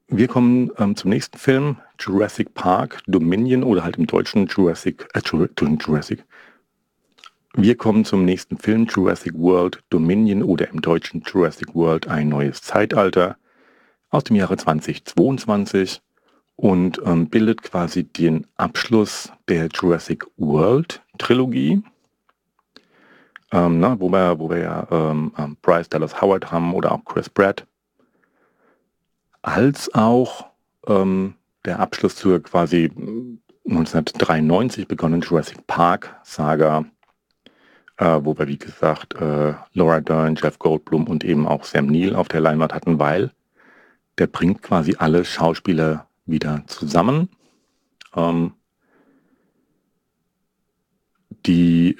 Wir kommen zum nächsten Film, Jurassic Park Dominion oder halt im Deutschen Jurassic. Wir kommen zum nächsten Film, Jurassic World Dominion oder im Deutschen Jurassic World ein neues Zeitalter aus dem Jahre 2022 und bildet quasi den Abschluss der Jurassic World Trilogie, wo wir ja Bryce Dallas Howard haben oder auch Chris Pratt, als auch der Abschluss zur quasi 1993 begonnenen Jurassic Park Saga, wo wir, wie gesagt, Laura Dern, Jeff Goldblum und eben auch Sam Neill auf der Leinwand hatten, weil der bringt quasi alle Schauspieler wieder zusammen, die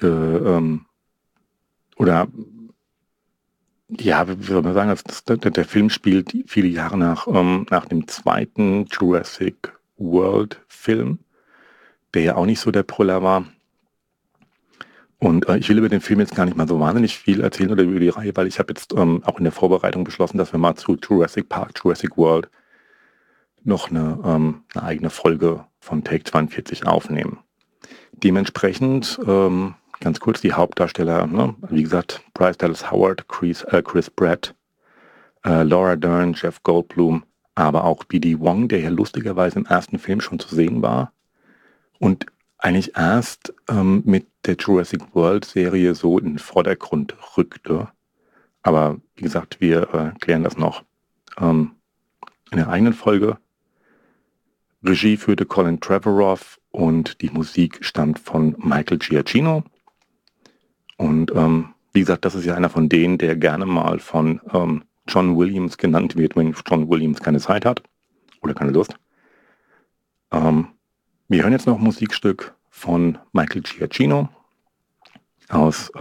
oder ja, wie soll man sagen, der Film spielt viele Jahre nach dem zweiten Jurassic World Film, der ja auch nicht so der Brüller war. Und ich will über den Film jetzt gar nicht mal so wahnsinnig viel erzählen oder über die Reihe, weil ich habe jetzt auch in der Vorbereitung beschlossen, dass wir mal zu Jurassic Park, Jurassic World noch eine eigene Folge von Take 42 aufnehmen. Dementsprechend ganz kurz die Hauptdarsteller, ne? Wie gesagt, Bryce Dallas Howard, Chris Pratt, Laura Dern, Jeff Goldblum, aber auch B.D. Wong, der ja lustigerweise im ersten Film schon zu sehen war und eigentlich erst mit der Jurassic World Serie so in den Vordergrund rückte. Aber wie gesagt, wir klären das noch in der eigenen Folge. Regie führte Colin Trevorrow und die Musik stammt von Michael Giacchino. Und wie gesagt, das ist ja einer von denen, der gerne mal von John Williams genannt wird, wenn John Williams keine Zeit hat oder keine Lust. Wir hören jetzt noch ein Musikstück von Michael Giacchino aus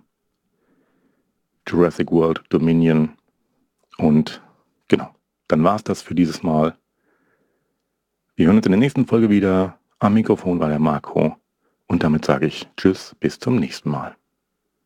Jurassic World Dominion. Und genau, dann war es das für dieses Mal. Wir hören uns in der nächsten Folge wieder. Am Mikrofon war der Marco. Und damit sage ich Tschüss, bis zum nächsten Mal.